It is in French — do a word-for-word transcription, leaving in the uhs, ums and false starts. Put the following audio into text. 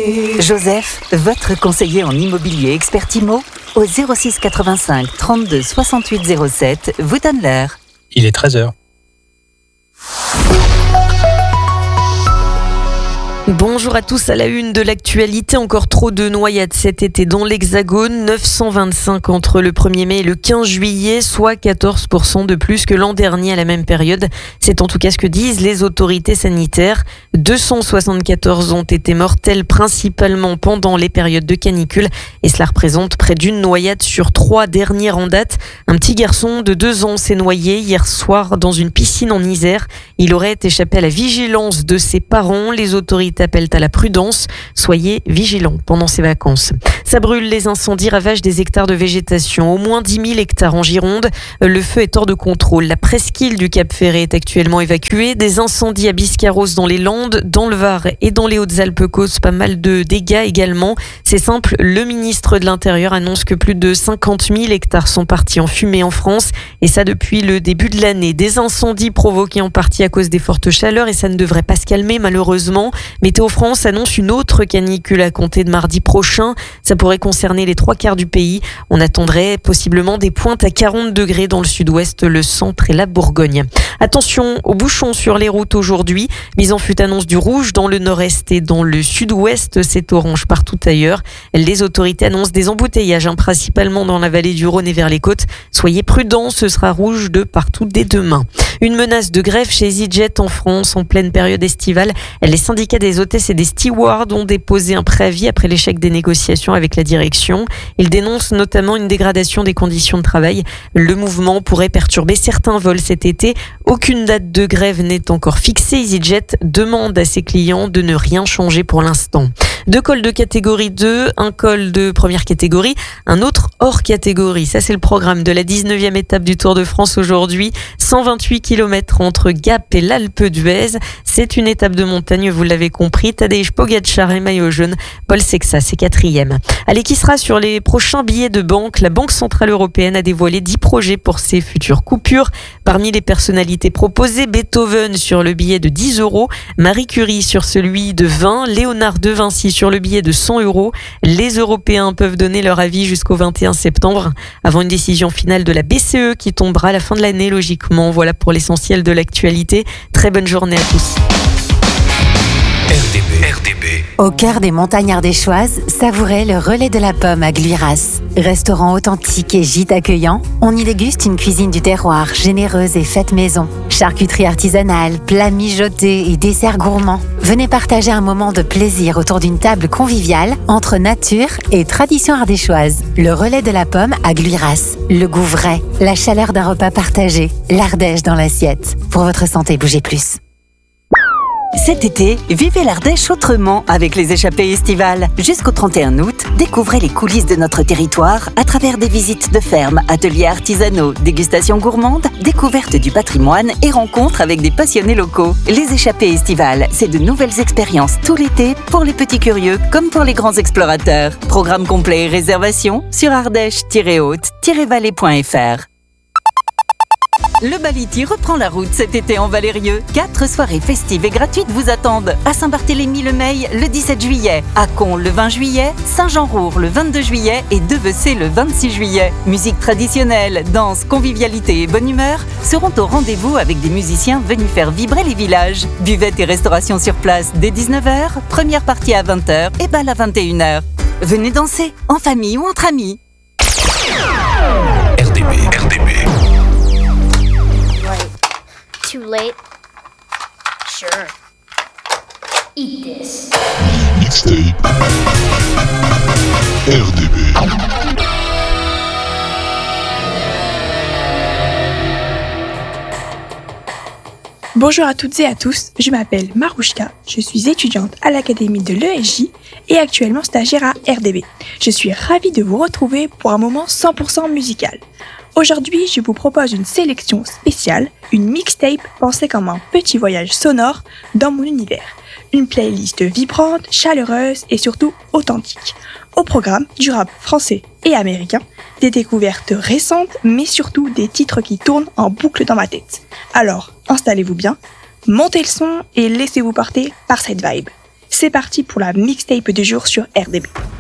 Joseph, votre conseiller en immobilier expert IMO, au zéro six quatre-vingt-cinq trente-deux soixante-huit zéro sept, vous donne l'heure. Il est treize heures. Bonjour à tous, à la une de l'actualité, encore trop de noyades cet été dans l'Hexagone, neuf cent vingt-cinq entre le premier mai et le quinze juillet, soit quatorze pour cent de plus que l'an dernier à la même période. C'est en tout cas ce que disent les autorités sanitaires. deux cent soixante-quatorze ont été mortels principalement pendant les périodes de canicule et cela représente près d'une noyade sur trois dernières en date. Un petit garçon de deux ans s'est noyé hier soir dans une piscine en Isère. Il aurait échappé à la vigilance de ses parents. Les autorités appellent à la prudence. Soyez vigilants pendant ces vacances. Ça brûle, les incendies ravagent des hectares de végétation. Au moins dix mille hectares en Gironde. Le feu est hors de contrôle. La presqu'île du Cap Ferret est actuellement évacuée. Des incendies à Biscarrosse dans les Landes, dans le Var et dans les Hautes-Alpes causent pas mal de dégâts également. C'est simple, le ministre de l'Intérieur annonce que plus de cinquante mille hectares sont partis en fumée en France. Et ça depuis le début de l'année. Des incendies provoqués en partie à cause des fortes chaleurs et ça ne devrait pas se calmer malheureusement. Météo France annonce une autre canicule à compter de mardi prochain. Ça pourrait concerner les trois quarts du pays. On attendrait possiblement des pointes à quarante degrés dans le sud-ouest, le centre et la Bourgogne. Attention aux bouchons sur les routes aujourd'hui. Mise en fut annonce du rouge dans le nord-est et dans le sud-ouest. C'est orange partout ailleurs. Les autorités annoncent des embouteillages, hein, principalement dans la vallée du Rhône et vers les côtes. Soyez prudents, ce sera rouge de partout dès demain. Une menace de grève chez EasyJet en France en pleine période estivale. Les syndicats des hôtesses et des stewards ont déposé un préavis après l'échec des négociations avec la direction. Ils dénoncent notamment une dégradation des conditions de travail. Le mouvement pourrait perturber certains vols cet été. Aucune date de grève n'est encore fixée. EasyJet demande à ses clients de ne rien changer pour l'instant. Deux cols de catégorie deux, un col de première catégorie, un autre hors catégorie. Ça, c'est le programme de la dix-neuvième étape du Tour de France aujourd'hui. cent vingt-huit kilomètres entre Gap et l'Alpe d'Huez. C'est une étape de montagne, vous l'avez compris. Tadej Pogačar et maillot jaune. Paul Sexas est quatrième. Allez, qui sera sur les prochains billets de banque? La Banque Centrale Européenne a dévoilé dix projets pour ses futures coupures. Parmi les personnalités proposées, Beethoven sur le billet de dix euros, Marie Curie sur celui de vingt, Léonard de Vinci sur le billet de cent euros. Les Européens peuvent donner leur avis jusqu'au vingt et un septembre, avant une décision finale de la B C E qui tombera à la fin de l'année logiquement. Voilà pour l'essentiel de l'actualité. Très bonne journée à tous. R D B. R D B. Au cœur des montagnes ardéchoises, savourez le relais de la pomme à Gluiras. Restaurant authentique et gîte accueillant, on y déguste une cuisine du terroir généreuse et faite maison. Charcuterie artisanale, plats mijotés et desserts gourmands. Venez partager un moment de plaisir autour d'une table conviviale entre nature et tradition ardéchoise. Le relais de la pomme à Gluiras. Le goût vrai, la chaleur d'un repas partagé, l'Ardèche dans l'assiette. Pour votre santé, bougez plus. Cet été, vivez l'Ardèche autrement avec les échappées estivales. Jusqu'au trente et un août, découvrez les coulisses de notre territoire à travers des visites de fermes, ateliers artisanaux, dégustations gourmandes, découvertes du patrimoine et rencontres avec des passionnés locaux. Les échappées estivales, c'est de nouvelles expériences tout l'été pour les petits curieux comme pour les grands explorateurs. Programme complet et réservation sur ardèche tiret haute tiret vallée point f r. Le Baliti reprend la route cet été en Valérieux. Quatre soirées festives et gratuites vous attendent. À Saint-Barthélemy-le-Meil le dix-sept juillet, à Con le vingt juillet, Saint-Jean-Roure le vingt-deux juillet et Devecé le vingt-six juillet. Musique traditionnelle, danse, convivialité et bonne humeur seront au rendez-vous avec des musiciens venus faire vibrer les villages. Buvette et restauration sur place dès dix-neuf heures, première partie à vingt heures et bal à vingt et une heures. Venez danser, en famille ou entre amis. R D B. R D B. Too late? Sure. Eat this. Mixtape. R D B. Bonjour à toutes et à tous, je m'appelle Marouchka, je suis étudiante à l'académie de l'E S J et actuellement stagiaire à R D B. Je suis ravie de vous retrouver pour un moment cent pour cent musical. Aujourd'hui, je vous propose une sélection spéciale, une mixtape pensée comme un petit voyage sonore dans mon univers. Une playlist vibrante, chaleureuse et surtout authentique. Au programme du rap français et américain, des découvertes récentes mais surtout des titres qui tournent en boucle dans ma tête. Alors, installez-vous bien, montez le son et laissez-vous porter par cette vibe. C'est parti pour la mixtape du jour sur R D B.